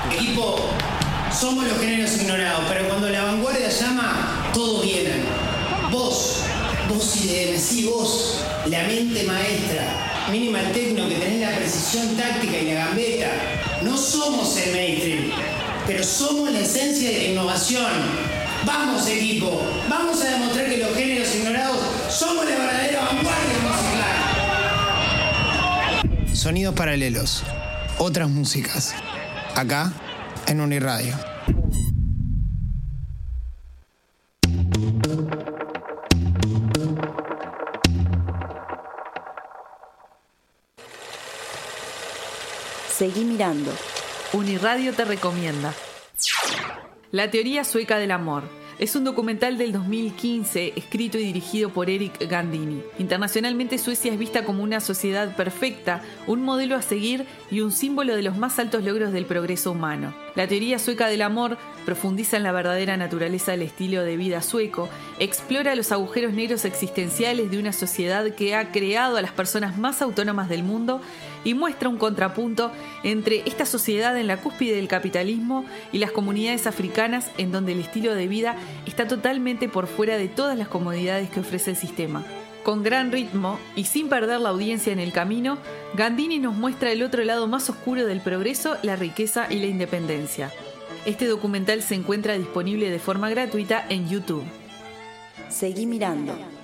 Equipo, somos los géneros ignorados, pero cuando la vanguardia llama, todos vienen. Vos IDM, sí, vos, la mente maestra, Minimal Techno, que tenés la precisión táctica y la gambeta. No somos el mainstream, pero somos la esencia de la innovación. Vamos, equipo, vamos a demostrar que los géneros ignorados somos la verdadera vanguardia musical. Sonidos paralelos, otras músicas, acá en Uniradio. Seguí mirando. Uniradio te recomienda La teoría sueca del amor. Es un documental del 2015 escrito y dirigido por Eric Gandini. Internacionalmente, Suecia es vista como una sociedad perfecta, un modelo a seguir y un símbolo de los más altos logros del progreso humano. La teoría sueca del amor profundiza en la verdadera naturaleza del estilo de vida sueco, explora los agujeros negros existenciales de una sociedad que ha creado a las personas más autónomas del mundo y muestra un contrapunto entre esta sociedad en la cúspide del capitalismo y las comunidades africanas en donde el estilo de vida está totalmente por fuera de todas las comodidades que ofrece el sistema. Con gran ritmo y sin perder la audiencia en el camino, Gandini nos muestra el otro lado más oscuro del progreso, la riqueza y la independencia. Este documental se encuentra disponible de forma gratuita en YouTube. Seguí mirando.